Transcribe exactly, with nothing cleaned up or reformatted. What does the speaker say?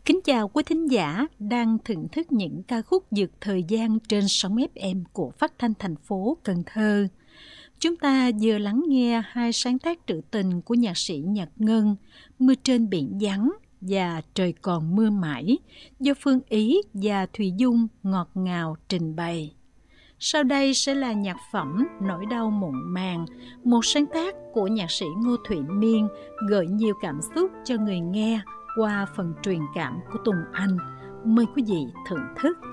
Kính chào quý thính giả đang thưởng thức những ca khúc vượt thời gian trên sóng ép em của Phát thanh thành phố Cần Thơ. Chúng ta vừa lắng nghe hai sáng tác trữ tình của nhạc sĩ Nhật Ngân, Mưa trên biển vắng và Trời còn mưa mãi, do Phương Ý và Thùy Dung ngọt ngào trình bày. Sau đây sẽ là nhạc phẩm Nỗi đau muộn màng, một sáng tác của nhạc sĩ Ngô Thụy Miên, gợi nhiều cảm xúc cho người nghe qua phần truyền cảm của Tùng Anh. Mời quý vị thưởng thức.